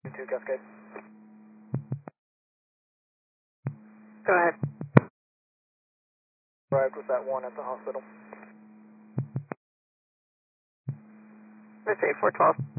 2 Cascade. Go ahead. Arrived with that 1 at the hospital. Let's say 412.